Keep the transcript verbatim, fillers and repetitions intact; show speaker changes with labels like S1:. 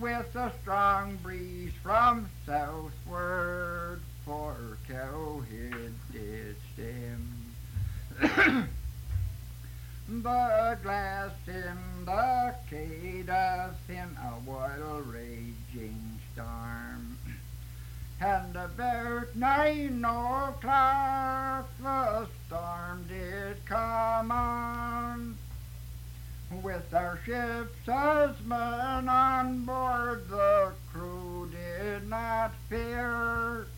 S1: with a strong breeze from southward, for Cowhead did stem. The glass in the Cadiz in a wild raging storm, and about nine o'clock the storm did come on, with our ship's husband on board. The crew did not fear,